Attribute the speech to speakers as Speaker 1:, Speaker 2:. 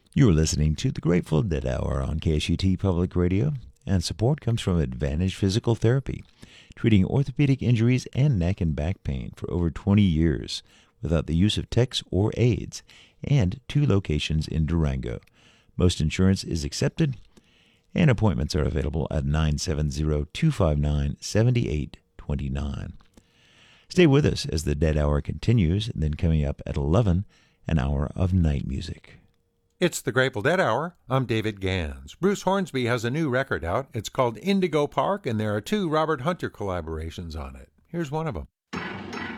Speaker 1: You're listening to the Grateful Dead Hour on KSUT Public Radio, and support comes from Advantage Physical Therapy, treating orthopedic injuries and neck and back pain for over 20 years without the use of techs or aids, and 2 locations in Durango. Most insurance is accepted, and appointments are available at 970-259-7829. Stay with us as the Dead Hour continues, and then coming up at 11, an hour of night music.
Speaker 2: It's the Grateful Dead Hour. I'm David Gans. Bruce Hornsby has a new record out. It's called Indigo Park, and there are 2 Robert Hunter collaborations on it. Here's one of them.